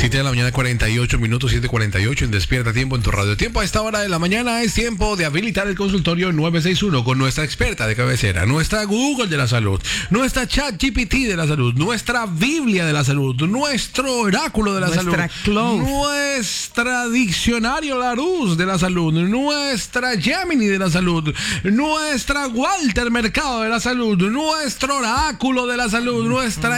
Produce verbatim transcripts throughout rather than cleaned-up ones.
siete de la mañana, cuarenta y ocho minutos, siete cuarenta y ocho en Despierta Tiempo en tu radio. Tiempo a esta hora de la mañana es tiempo de habilitar el consultorio nueve seis uno con nuestra experta de cabecera, nuestra Google de la salud, nuestra ChatGPT de la salud, nuestra Biblia de la salud, nuestro oráculo de la nuestra salud, Clove. nuestra diccionario Larousse de la salud, nuestra Gemini de la salud, nuestra Walter Mercado de la salud, nuestro oráculo de la salud, nuestra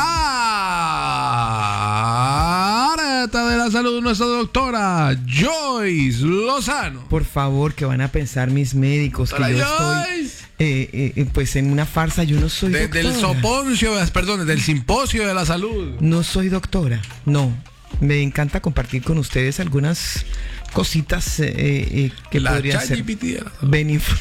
Encarta de la salud, nuestra doctora Joyce Lozano. Por favor, que van a pensar mis médicos que Hola, yo Joyce. estoy eh, eh, pues en una farsa. Yo no soy Desde el doctora. soponcio, perdón, desde el simposio de la salud. No soy doctora, no. Me encanta compartir con ustedes algunas cositas eh, eh, que La podrían ser ChatGPT de la salud. benef-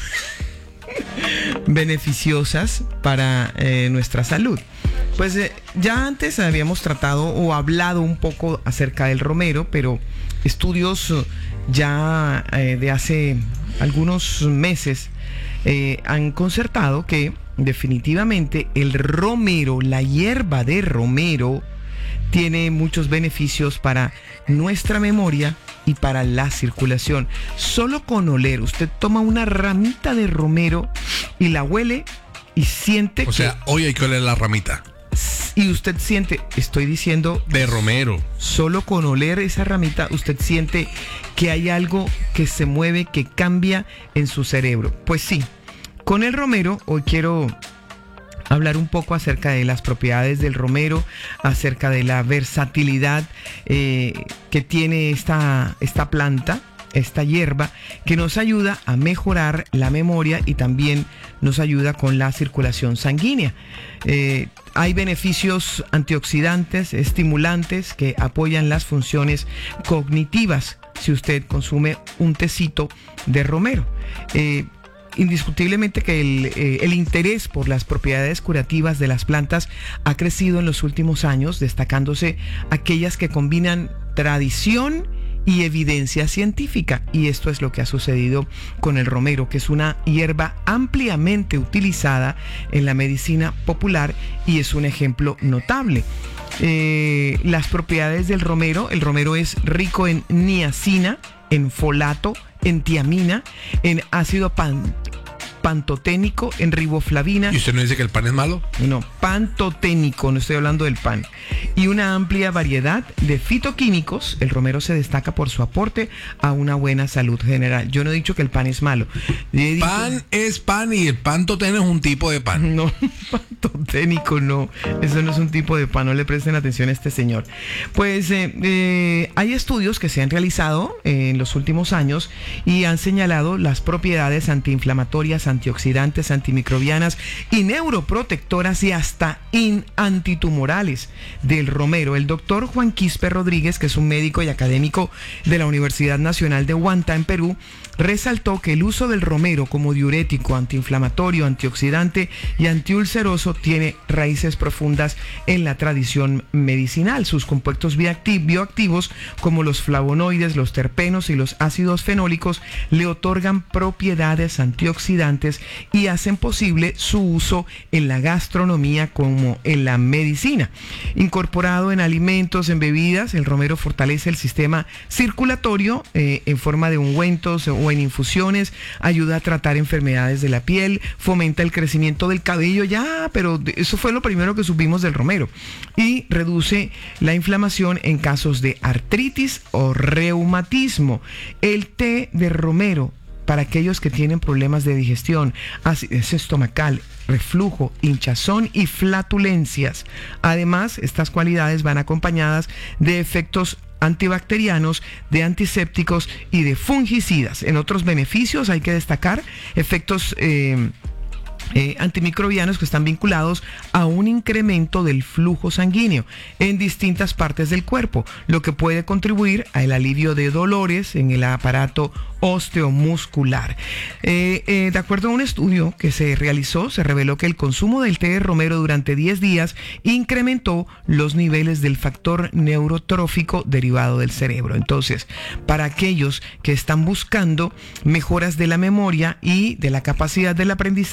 beneficiosas para eh, nuestra salud. Pues eh, ya antes habíamos tratado o hablado un poco acerca del romero, pero estudios eh, ya eh, de hace algunos meses eh, han concertado que definitivamente el romero, la hierba de romero, tiene muchos beneficios para nuestra memoria y para la circulación. Solo con oler, usted toma una ramita de romero y la huele y siente O sea, hoy hay que oler la ramita que... Y usted siente, estoy diciendo... de romero. Solo con oler esa ramita, usted siente que hay algo que se mueve, que cambia en su cerebro. Pues sí, con el romero, hoy quiero hablar un poco acerca de las propiedades del romero, acerca de la versatilidad eh, que tiene esta, esta planta, esta hierba, que nos ayuda a mejorar la memoria y también nos ayuda con la circulación sanguínea. Eh, hay beneficios antioxidantes, estimulantes que apoyan las funciones cognitivas si usted consume un tecito de romero. Eh, Indiscutiblemente que el, eh, el interés por las propiedades curativas de las plantas ha crecido en los últimos años, destacándose aquellas que combinan tradición y evidencia científica. Y esto es lo que ha sucedido con el romero, que es una hierba ampliamente utilizada en la medicina popular y es un ejemplo notable. Eh, las propiedades del romero: el romero es rico en niacina, en folato, en tiamina, en ácido pan, pantoténico, en riboflavina. ¿Y usted no dice que el pan es malo? No, pantoténico, no estoy hablando del pan. Y una amplia variedad de fitoquímicos. El romero se destaca por su aporte a una buena salud general. Yo no he dicho que el pan es malo. He dicho... Pan es pan y el pantoteno es un tipo de pan. No, pantoténico no. Eso no es un tipo de pan, no le presten atención a este señor. Pues eh, eh, hay estudios que se han realizado en los últimos años y han señalado las propiedades antiinflamatorias, antioxidantes, antimicrobianas y neuroprotectoras y hasta in antitumorales del romero. El doctor Juan Quispe Rodríguez, que es un médico y académico de la Universidad Nacional de Huanta, en Perú, resaltó que el uso del romero como diurético, antiinflamatorio, antioxidante y antiulceroso tiene raíces profundas en la tradición medicinal. Sus compuestos bioactivos, como los flavonoides, los terpenos y los ácidos fenólicos, le otorgan propiedades antioxidantes y hacen posible su uso en la gastronomía como en la medicina. Incorporado en alimentos, en bebidas, el romero fortalece el sistema circulatorio eh, en forma de ungüentos o en infusiones, ayuda a tratar enfermedades de la piel, fomenta el crecimiento del cabello, ya, pero eso fue lo primero que supimos del romero, y reduce la inflamación en casos de artritis o reumatismo. El té de romero, para aquellos que tienen problemas de digestión, acidez estomacal, reflujo, hinchazón y flatulencias. Además, estas cualidades van acompañadas de efectos antibacterianos, de antisépticos y de fungicidas. En otros beneficios hay que destacar efectos eh, Eh, antimicrobianos que están vinculados a un incremento del flujo sanguíneo en distintas partes del cuerpo, lo que puede contribuir al alivio de dolores en el aparato osteomuscular. Eh, eh, de acuerdo a un estudio que se realizó, se reveló que el consumo del té de romero durante diez días incrementó los niveles del factor neurotrófico derivado del cerebro. Entonces, para aquellos que están buscando mejoras de la memoria y de la capacidad del aprendizaje,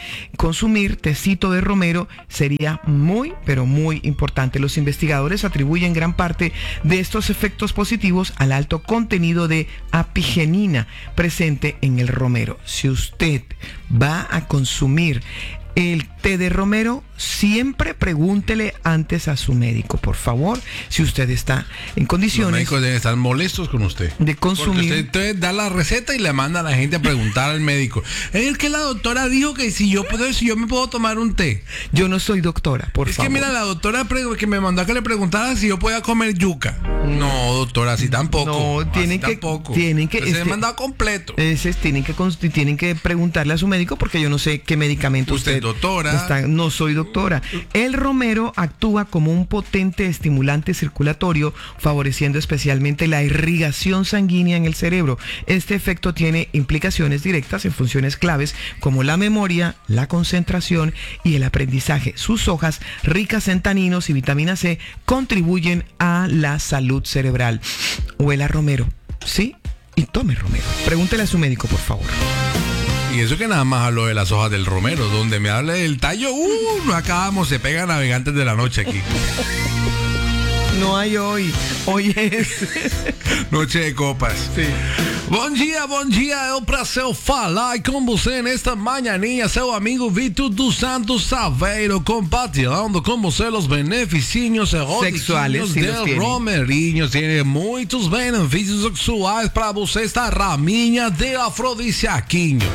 consumir tecito de romero sería muy, pero muy importante. Los investigadores atribuyen gran parte de estos efectos positivos al alto contenido de apigenina presente en el romero. Si usted va a consumir el té de romero, siempre pregúntele antes a su médico, por favor, si usted está en condiciones. Los médicos deben estar molestos con usted. De consumir. Porque usted, usted da la receta y le manda a la gente a preguntar al médico. Es que la doctora dijo que si yo puedo, si yo me puedo tomar un té. Yo no soy doctora, por es favor. Es que mira, la doctora que me mandó a que le preguntara si yo podía comer yuca. No, doctora, así tampoco. No, tienen así que, tampoco. tienen que. Se este, le mandado completo. Ese, tienen que tienen que preguntarle a su médico porque yo no sé qué medicamento usted, usted doctora. Está, no soy doctora. El romero actúa como un potente estimulante circulatorio, favoreciendo especialmente la irrigación sanguínea en el cerebro. Este efecto tiene implicaciones directas en funciones claves como la memoria, la concentración y el aprendizaje. Sus hojas, ricas en taninos y vitamina C, contribuyen a la salud cerebral. Huela romero, ¿sí? Y tome romero. Pregúntele a su médico, por favor. Y eso que nada más hablo de las hojas del romero, donde me hable del tallo, uh, no acabamos, se pega Navegantes de la Noche aquí. No hay hoy, hoy es Noche de Copas. Sí. Bom dia, bom dia, é um prazer falar com você nesta manhãinha, seu amigo Vitor dos Santos Saveiro, compartilhando com você os benefícios sexuales del romerinho. Tiene muitos benefícios sexuais para você, esta raminha de afrodisiaquinho.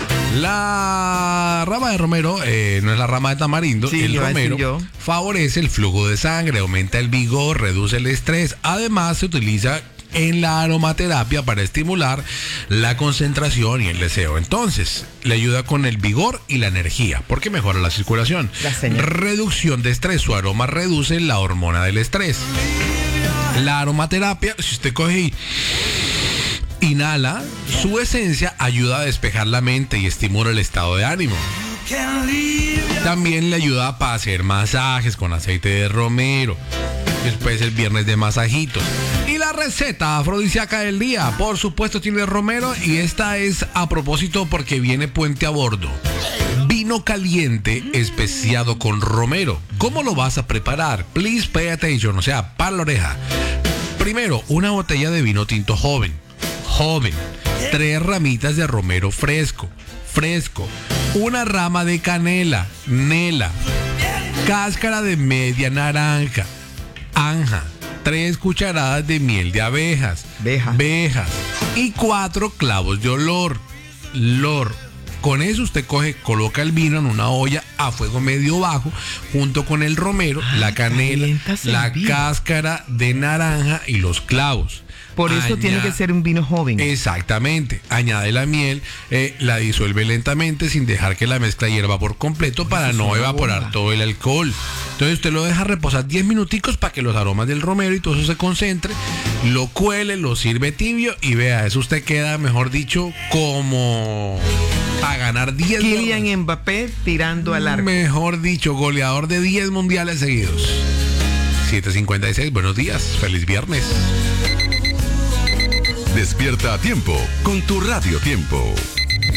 La rama de romero eh, no es la rama de tamarindo. Sí, el romero favorece el flujo de sangre, aumenta el vigor, reduce el estrés. Además, se utiliza en la aromaterapia para estimular la concentración y el deseo. Entonces, le ayuda con el vigor y la energía, porque mejora la circulación. Reducción de estrés. Su aroma reduce la hormona del estrés. La aromaterapia, si usted coge y inhala, su esencia ayuda a despejar la mente y estimula el estado de ánimo. También le ayuda para hacer masajes con aceite de romero. Después el viernes de masajitos. Y la receta afrodisíaca del día, por supuesto, tiene romero, y esta es a propósito porque viene puente a bordo. Vino caliente especiado con romero. ¿Cómo lo vas a preparar? Please pay attention, o sea, para la oreja. Primero, una botella de vino tinto joven. Joven, tres ramitas de romero fresco, fresco, una rama de canela, nela, cáscara de media naranja, anja, tres cucharadas de miel de abejas, Beja. bejas y cuatro clavos de olor, lor. Con eso usted coge, coloca el vino en una olla a fuego medio bajo, junto con el romero, ah, la canela, la cáscara de naranja y los clavos. Por eso Añade, tiene que ser un vino joven. Exactamente. Añade la miel, eh, la disuelve lentamente sin dejar que la mezcla hierva por completo por para no evaporar bomba. todo el alcohol. Entonces usted lo deja reposar diez minuticos para que los aromas del romero y todo eso se concentre. Lo cuele, lo sirve tibio y vea, eso usted queda, mejor dicho, como a ganar diez. Kylian Mbappé tirando al arco. Mejor dicho, goleador de diez mundiales seguidos. siete cincuenta y seis, buenos días, feliz viernes. Despierta a tiempo con tu Radio Tiempo.